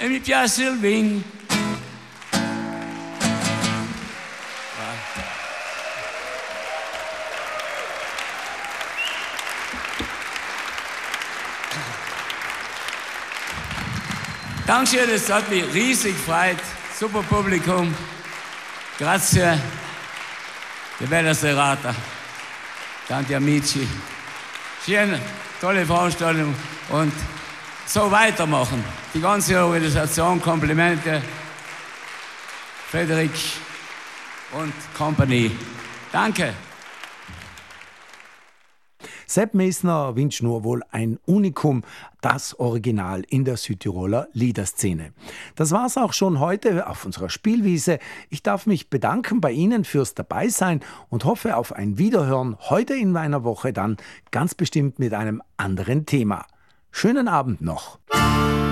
e mi piace il vin. Dankeschön, es hat mich riesig gefreut. Super Publikum. Grazie. Die Bella Serata. Tanti amici. Schöne, tolle Veranstaltung und so weitermachen. Die ganze Organisation, Komplimente. Frederik und Company. Danke. Sepp Messner wünscht nur wohl ein Unikum, das Original in der Südtiroler Liederszene. Das war's auch schon heute auf unserer Spielwiese. Ich darf mich bedanken bei Ihnen fürs Dabeisein und hoffe auf ein Wiederhören heute in meiner Woche dann ganz bestimmt mit einem anderen Thema. Schönen Abend noch.